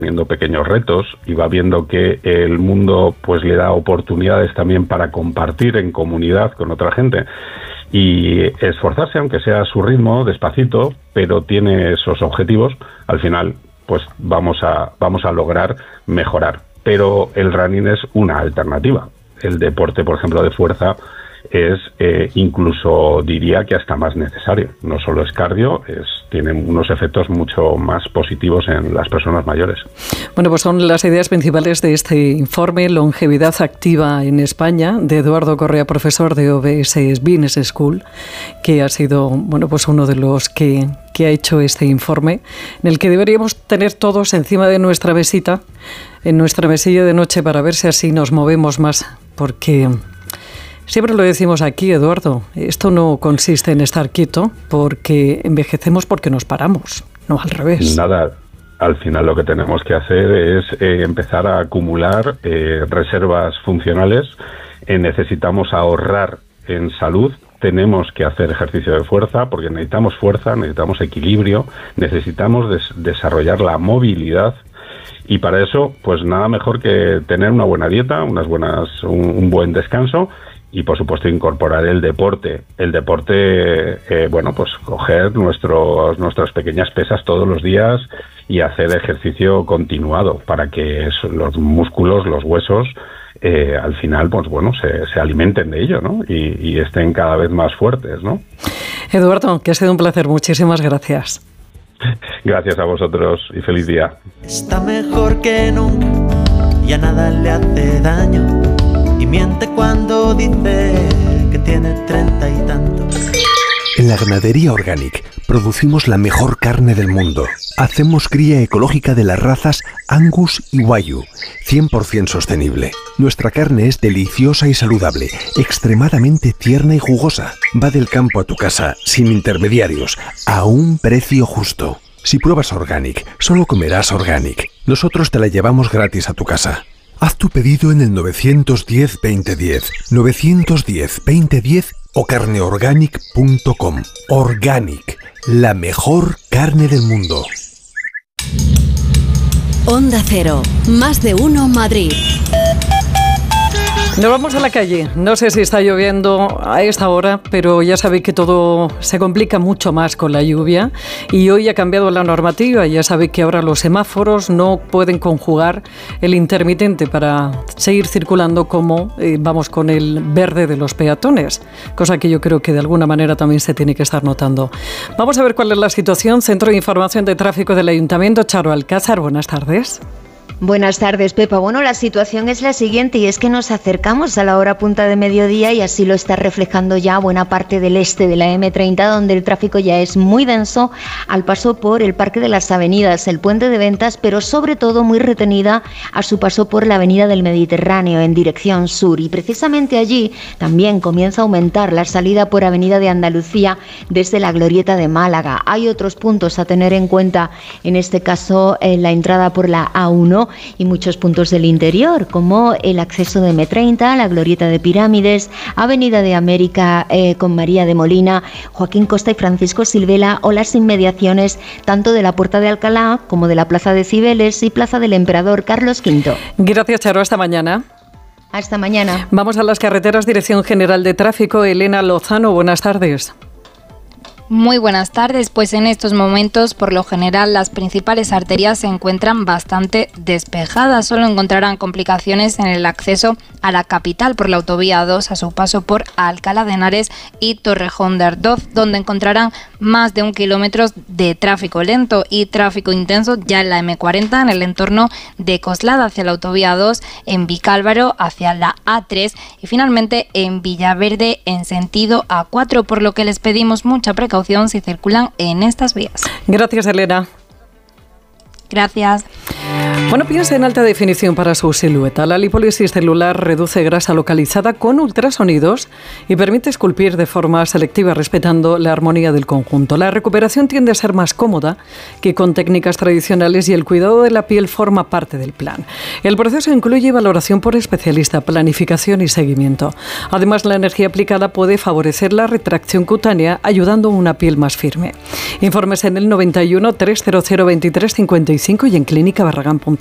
teniendo pequeños retos y va viendo que el mundo pues le da oportunidades también para compartir en comunidad con otra gente y esforzarse, aunque sea a su ritmo, despacito, pero tiene esos objetivos, al final pues vamos a lograr mejorar. Pero el running es una alternativa. El deporte, por ejemplo, de fuerza es incluso diría que hasta más necesario. No solo es cardio, tiene unos efectos mucho más positivos en las personas mayores. Bueno, pues son las ideas principales de este informe Longevidad Activa en España, de Eduardo Correa, profesor de OBS Business School, que ha sido pues uno de los que ha hecho este informe, en el que deberíamos tener todos encima de nuestra mesita, en nuestra mesilla de noche, para ver si así nos movemos más, porque siempre lo decimos aquí, Eduardo, esto no consiste en estar quieto porque envejecemos porque nos paramos, no al revés. Nada, al final lo que tenemos que hacer es empezar a acumular reservas funcionales, necesitamos ahorrar en salud, tenemos que hacer ejercicio de fuerza porque necesitamos fuerza, necesitamos equilibrio, necesitamos desarrollar la movilidad. Y para eso, pues nada mejor que tener una buena dieta, un buen descanso y, por supuesto, incorporar el deporte. El deporte, pues coger nuestras pequeñas pesas todos los días y hacer ejercicio continuado para que los músculos, los huesos, al final, pues se alimenten de ello, ¿no? Y estén cada vez más fuertes, ¿no? Eduardo, que ha sido un placer. Muchísimas gracias. Gracias a vosotros y feliz día. Está mejor que nunca y a nada le hace daño y miente cuando dice que tiene 30 y tantos. En la Ganadería Organic producimos la mejor carne del mundo. Hacemos cría ecológica de las razas Angus y Wagyu, 100% sostenible. Nuestra carne es deliciosa y saludable, extremadamente tierna y jugosa. Va del campo a tu casa, sin intermediarios, a un precio justo. Si pruebas Organic, solo comerás Organic. Nosotros te la llevamos gratis a tu casa. Haz tu pedido en el 910-2010, 910-2010 o carneorganic.com. Organic, la mejor carne del mundo. Onda Cero, más de uno Madrid. Nos vamos a la calle. No sé si está lloviendo a esta hora, pero ya sabéis que todo se complica mucho más con la lluvia y hoy ha cambiado la normativa. Ya sabéis que ahora los semáforos no pueden conjugar el intermitente para seguir circulando como vamos con el verde de los peatones, cosa que yo creo que de alguna manera también se tiene que estar notando. Vamos a ver cuál es la situación. Centro de Información de Tráfico del Ayuntamiento, Charo Alcázar, buenas tardes. Buenas tardes, Pepa. Bueno, la situación es la siguiente y es que nos acercamos a la hora punta de mediodía y así lo está reflejando ya buena parte del este de la M30, donde el tráfico ya es muy denso al paso por el Parque de las Avenidas, el Puente de Ventas, pero sobre todo muy retenida a su paso por la Avenida del Mediterráneo en dirección sur. Y precisamente allí también comienza a aumentar la salida por Avenida de Andalucía desde la Glorieta de Málaga. Hay otros puntos a tener en cuenta, en este caso la entrada por la A1 y muchos puntos del interior, como el acceso de M30, la Glorieta de Pirámides, Avenida de América con María de Molina, Joaquín Costa y Francisco Silvela, o las inmediaciones tanto de la Puerta de Alcalá como de la Plaza de Cibeles y Plaza del Emperador Carlos V. Gracias, Charo. Hasta mañana. Hasta mañana. Vamos a las carreteras. Dirección General de Tráfico, Elena Lozano, buenas tardes. Muy buenas tardes, pues en estos momentos por lo general las principales arterias se encuentran bastante despejadas, solo encontrarán complicaciones en el acceso a la capital por la autovía 2 a su paso por Alcalá de Henares y Torrejón de Ardoz, donde encontrarán más de 1 kilómetro de tráfico lento y tráfico intenso ya en la M40 en el entorno de Coslada hacia la autovía 2, en Vicálvaro hacia la A3 y finalmente en Villaverde en sentido A4, por lo que les pedimos mucha precaución si circulan en estas vías. Gracias, Elena. Gracias. Bueno, piensa en alta definición para su silueta. La lipólisis celular reduce grasa localizada con ultrasonidos y permite esculpir de forma selectiva respetando la armonía del conjunto. La recuperación tiende a ser más cómoda que con técnicas tradicionales y el cuidado de la piel forma parte del plan. El proceso incluye valoración por especialista, planificación y seguimiento. Además, la energía aplicada puede favorecer la retracción cutánea, ayudando a una piel más firme. Informes en el 91 300 23 55 y en clínicabarragán.com.